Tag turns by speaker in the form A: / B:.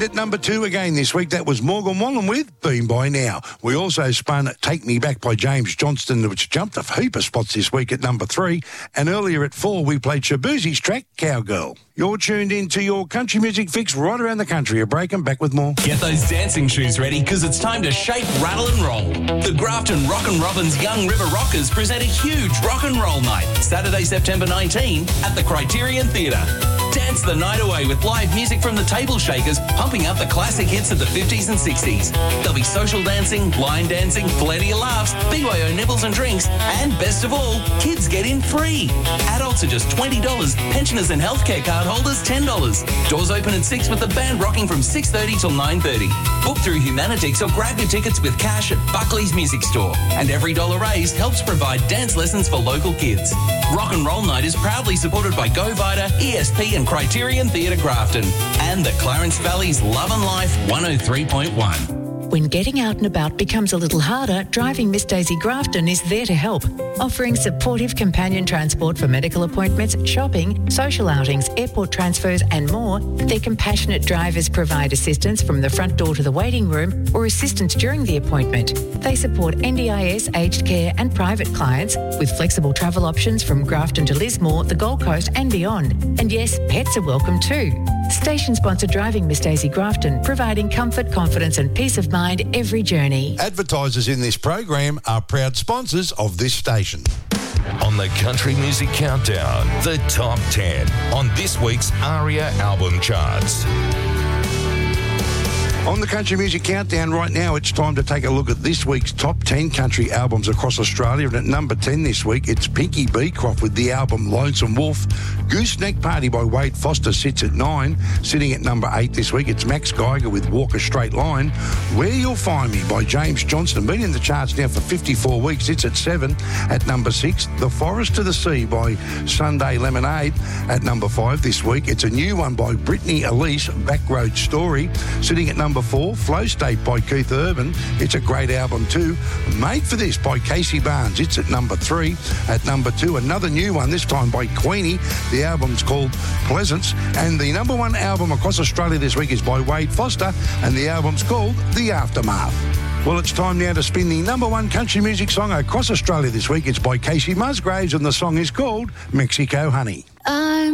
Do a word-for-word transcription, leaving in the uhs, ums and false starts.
A: And at number two again this week, that was Morgan Wallen with Been By Now. We also spun Take Me Back by James Johnston, which jumped a heap of spots this week at number three. And earlier at four, we played Shabuzi's track, Cowgirl. You're tuned in to your country music fix right around the country. A break and back with more.
B: Get those dancing shoes ready because it's time to shake, rattle and roll. The Grafton Rock and Robins Young River Rockers present a huge rock and roll night, Saturday, September nineteenth at the Criterion Theatre. Dance the night away with live music from the Table Shakers, pumping up the classic hits of the fifties and sixties. There'll be social dancing, line dancing, plenty of laughs, B Y O nibbles and drinks, and best of all, kids get in free. Adults are just twenty dollars, pensioners and healthcare card holders ten dollars. Doors open at six with the band rocking from six thirty till nine thirty. Book through Humanitix or grab your tickets with cash at Buckley's Music Store. And every dollar raised helps provide dance lessons for local kids. Rock and Roll Night is proudly supported by Go Vita, E S P and Criterion Theatre Grafton. And the Clarence Valley's Love and Life one oh three point one.
C: When getting out and about becomes a little harder, Driving Miss Daisy Grafton is there to help, offering supportive companion transport for medical appointments, shopping, social outings, airport transfers and more. Their compassionate drivers provide assistance from the front door to the waiting room or assistance during the appointment. They support N D I S, aged care and private clients with flexible travel options from Grafton to Lismore, the Gold Coast and beyond. And yes, pets are welcome too. Station-sponsored Driving Miss Daisy Grafton, providing comfort, confidence and peace of mind every journey.
A: Advertisers in this program are proud sponsors of this station.
D: On the Country Music Countdown, the Top ten on this week's ARIA album charts.
A: On the Country Music Countdown right now, it's time to take a look at this week's top ten country albums across Australia. And at number ten this week, it's Pinky Beecroft with the album Lonesome Wolf. Gooseneck Party by Wade Foster sits at nine. Sitting at number eight this week, it's Max Geiger with Walk a Straight Line. Where You'll Find Me by James Johnston, been in the charts now for fifty-four weeks. It's at seven. At number six, The Forest to the Sea by Sunday Lemonade. At number five this week, it's a new one by Brittany Elise, Backroad Story. Sitting at number four, Flow State by Keith Urban. It's a great album too. Made for This by Casey Barnes. It's at number three. At number two, another new one, this time by Queenie. The album's called Pleasance. And the number one album across Australia this week is by Wade Foster, and the album's called The Aftermath. Well, it's time now to spin the number one country music song across Australia this week. It's by Casey Musgraves, and the song is called Mexico Honey.
E: I'm